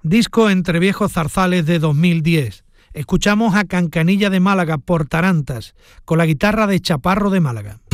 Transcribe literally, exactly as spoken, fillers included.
disco Entre viejos zarzales de dos mil diez. Escuchamos a Cancanilla de Málaga por Tarantas, con la guitarra de Chaparro de Málaga.